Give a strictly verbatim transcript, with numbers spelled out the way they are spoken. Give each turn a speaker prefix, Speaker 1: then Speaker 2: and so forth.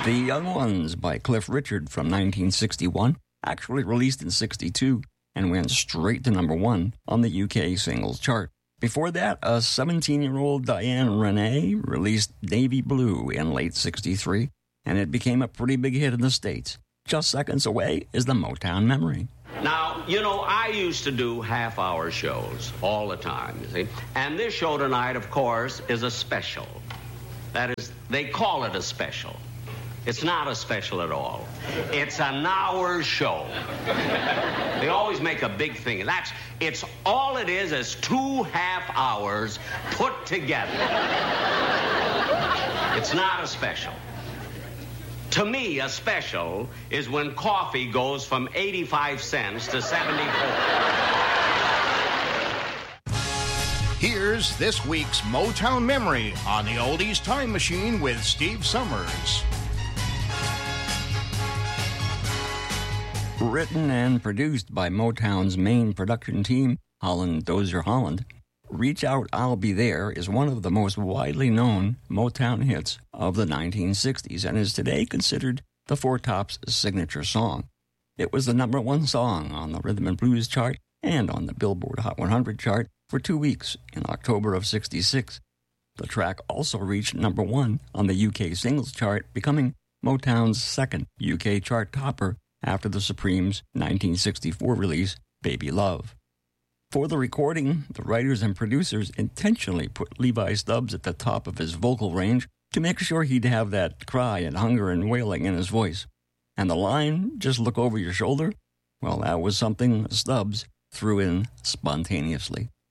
Speaker 1: The Young Ones by Cliff Richard from nineteen sixty-one, actually released in sixty-two, and went straight to number one on the U K singles chart. Before that, a seventeen-year-old Diane Renee released Navy Blue in late sixty-three, and it became a pretty big hit in the States. Just seconds away is the Motown Memory.
Speaker 2: Now, you know, I used to do half-hour shows all the time, you see. And this show tonight, of course, is a special. That is, they call it a special. It's not a special at all. It's an hour show. They always make a big thing. That's, it's all it is is two half hours put together. It's not a special. To me, a special is when coffee goes from eighty-five cents to seventy-four.
Speaker 3: Here's this week's Motown Memory on the Oldies Time Machine with Steve Summers.
Speaker 1: Written and produced by Motown's main production team, Holland Dozier Holland, Reach Out, I'll Be There is one of the most widely known Motown hits of the nineteen sixties and is today considered the Four Tops' signature song. It was the number one song on the Rhythm and Blues chart and on the Billboard Hot one hundred chart for two weeks in October of sixty-six. The track also reached number one on the U K singles chart, becoming Motown's second U K chart topper after the Supremes' nineteen sixty-four release, Baby Love. For the recording, the writers and producers intentionally put Levi Stubbs at the top of his vocal range to make sure he'd have that cry and hunger and wailing in his voice. And the line, just look over your shoulder, well, that was something Stubbs threw in spontaneously.